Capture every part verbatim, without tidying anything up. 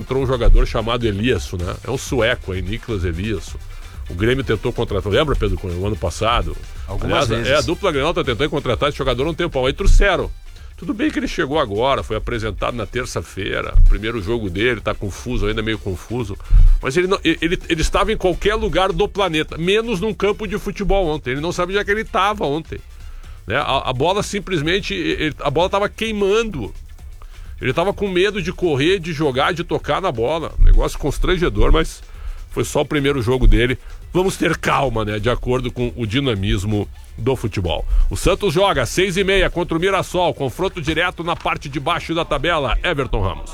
entrou um jogador chamado Eliasson, né? É um sueco aí, Niklas Eliasson. O Grêmio tentou contratar, lembra, Pedro, no ano passado? Algumas Aliás, vezes. É, a dupla Grenal tá tentando contratar esse jogador há um tempo. Aí trouxeram. Tudo bem que ele chegou agora, foi apresentado na terça-feira, primeiro jogo dele, tá confuso, ainda meio confuso. Mas ele, não, ele, ele, ele estava em qualquer lugar do planeta, menos num campo de futebol ontem. Ele não sabia onde é que ele estava ontem. Né? A, a bola simplesmente, ele, a bola estava queimando. Ele estava com medo de correr, de jogar, de tocar na bola. Negócio constrangedor, mas foi só o primeiro jogo dele. Vamos ter calma, né? De acordo com o dinamismo do futebol. O Santos joga às seis e meia contra o Mirassol. Confronto direto na parte de baixo da tabela. Everton Ramos.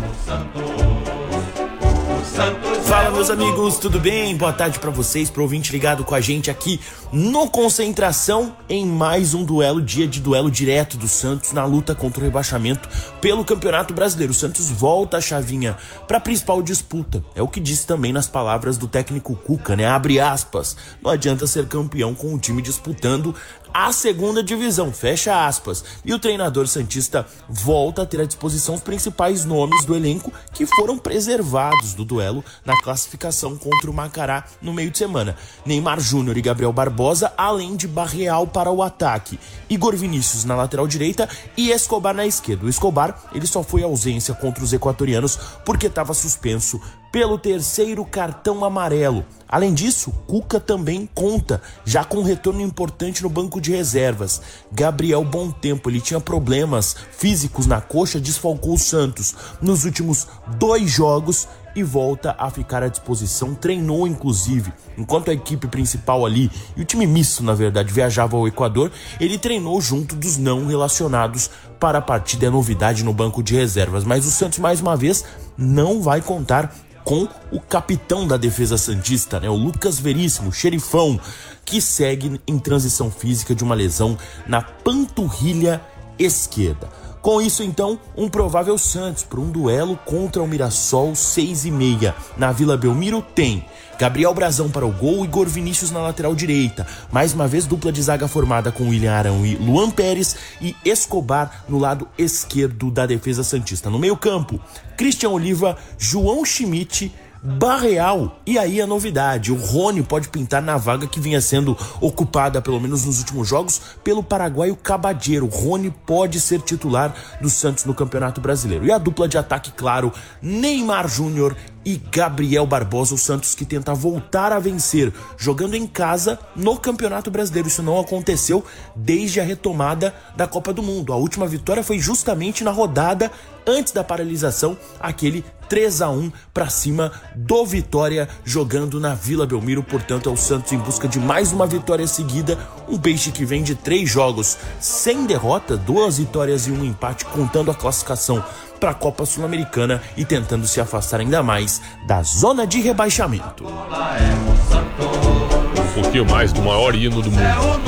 Fala, meus amigos, tudo bem? Boa tarde pra vocês, pro ouvinte ligado com a gente aqui no Concentração, em mais um duelo, dia de duelo direto do Santos na luta contra o rebaixamento pelo Campeonato Brasileiro. O Santos volta a chavinha pra principal disputa. É o que disse também nas palavras do técnico Cuca, né? Abre aspas. Não adianta ser campeão com o time disputando a segunda divisão, fecha aspas. E o treinador santista volta a ter à disposição os principais nomes do elenco que foram preservados do duelo na classificação contra o Macará no meio de semana. Neymar Júnior e Gabriel Barbosa, além de Barreal para o ataque, Igor Vinícius na lateral direita e Escobar na esquerda. O Escobar, ele só foi ausência contra os equatorianos porque estava suspenso pelo terceiro cartão amarelo. Além disso, Cuca também conta, já com um retorno importante no banco de reservas. Gabriel Bontempo, ele tinha problemas físicos na coxa, desfalcou o Santos nos últimos dois jogos e volta a ficar à disposição, treinou inclusive, enquanto a equipe principal ali, e o time misto na verdade, viajava ao Equador, ele treinou junto dos não relacionados para a partida. É novidade no banco de reservas, mas o Santos mais uma vez não vai contar com o capitão da defesa santista, né, o Lucas Veríssimo, xerifão, que segue em transição física de uma lesão na panturrilha esquerda. Com isso, então, um provável Santos para um duelo contra o Mirassol, seis e meia. Na Vila Belmiro tem Gabriel Brazão para o gol, Igor Vinícius na lateral direita. Mais uma vez, dupla de zaga formada com William Arão e Luan Pérez e Escobar no lado esquerdo da defesa santista. No meio campo, Christian Oliva, João Schmidt, Barreal. E aí a novidade, o Rony pode pintar na vaga que vinha sendo ocupada, pelo menos nos últimos jogos, pelo paraguaio Cabadeiro. O Rony pode ser titular do Santos no Campeonato Brasileiro. E a dupla de ataque, claro, Neymar Júnior e Gabriel Barbosa, o Santos que tenta voltar a vencer jogando em casa no Campeonato Brasileiro. Isso não aconteceu desde a retomada da Copa do Mundo. A última vitória foi justamente na rodada antes da paralisação, aquele três a um para cima do Vitória, jogando na Vila Belmiro. Portanto, é o Santos em busca de mais uma vitória seguida, um peixe que vem de três jogos sem derrota, duas vitórias e um empate, contando a classificação para a Copa Sul-Americana e tentando se afastar ainda mais da zona de rebaixamento. Um pouquinho mais do maior hino do mundo.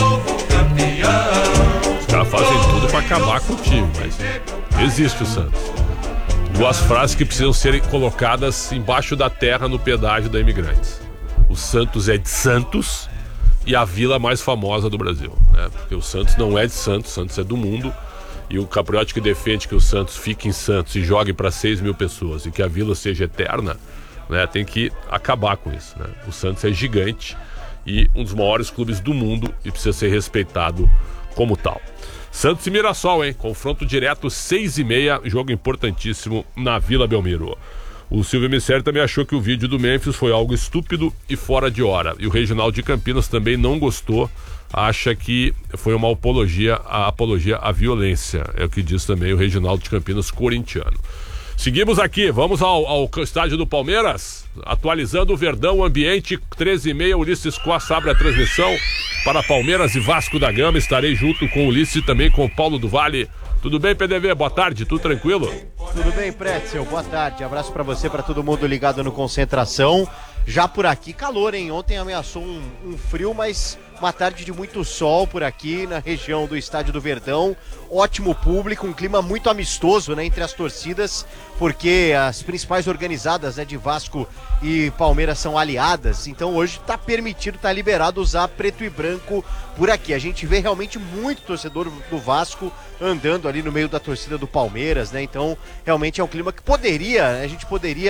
Os caras fazem tudo para acabar com o time, mas existe o Santos. Duas frases que precisam ser colocadas embaixo da terra no pedágio da Imigrantes. O Santos é de Santos e a vila mais famosa do Brasil, né? Porque o Santos não é de Santos, o Santos é do mundo. E o Capriotti que defende que o Santos fique em Santos e jogue para seis mil pessoas e que a vila seja eterna, né, tem que acabar com isso, né? O Santos é gigante e um dos maiores clubes do mundo e precisa ser respeitado como tal. Santos e Mirassol, hein? Confronto direto, seis e meia, jogo importantíssimo na Vila Belmiro. O Silvio Miceli também achou que o vídeo do Memphis foi algo estúpido e fora de hora. E o Reginaldo de Campinas também não gostou, acha que foi uma apologia, a apologia à violência. É o que diz também o Reginaldo de Campinas, corintiano. Seguimos aqui, vamos ao, ao estádio do Palmeiras, atualizando o Verdão, ambiente, treze e meia, Ulisses Costa abre a transmissão para Palmeiras e Vasco da Gama. Estarei junto com o Ulisses e também com o Paulo do Vale. Tudo bem, P D V? Boa tarde, tudo tranquilo? Tudo bem, Pretzel? Boa tarde, abraço pra você, pra todo mundo ligado no Concentração. Já por aqui, calor, hein? Ontem ameaçou um, um frio, mas uma tarde de muito sol por aqui na região do Estádio do Verdão. Ótimo público, um clima muito amistoso, né, entre as torcidas, porque as principais organizadas, né, de Vasco e Palmeiras são aliadas. Então hoje está permitido, está liberado usar preto e branco por aqui. A gente vê realmente muito torcedor do Vasco andando ali no meio da torcida do Palmeiras, né? Então realmente é um clima que poderia, a gente poderia